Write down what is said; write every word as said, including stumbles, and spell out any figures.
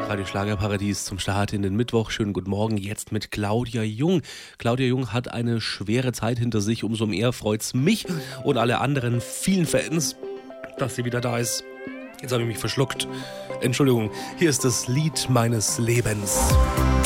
Radio Schlagerparadies zum Start in den Mittwoch. Schönen guten Morgen, jetzt mit Claudia Jung. Claudia Jung hat eine schwere Zeit hinter sich. Umso mehr freut's mich und alle anderen vielen Fans, dass sie wieder da ist. Jetzt habe ich mich verschluckt. Entschuldigung, hier ist das Lied meines Lebens.